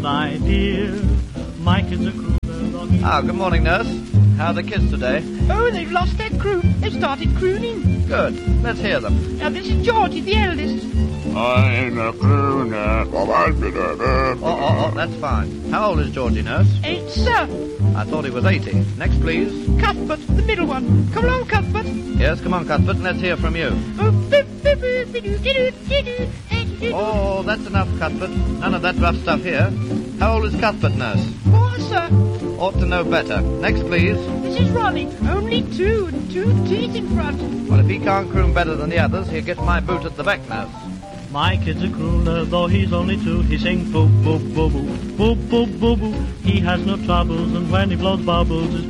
own idea. My kids are cruel. Good morning, nurse. How are the kids today? Oh, they've lost their croon. They've started crooning. Good. Let's hear them. Now, this is Georgie, the eldest. I'm a crooner. Oh, that's fine. How old is Georgie, nurse? 8, sir. I thought he was 80. Next, please. Cuthbert, the middle one. Come along, Cuthbert. Yes, come on, Cuthbert, and let's hear from you. Oh, that's enough, Cuthbert. None of that rough stuff here. How old is Cuthbert, nurse? 4, sir. Ought to know better. Next, please. This is Ronnie. Only 2 and 2 teeth in front. Well, if he can't croon better than the others, he'll get my boot at the back, nurse. My kid's a crooner, though he's only 2. He sings boo boo boo boo, boo boo boo boo. He has no troubles, and when he blows bubbles, his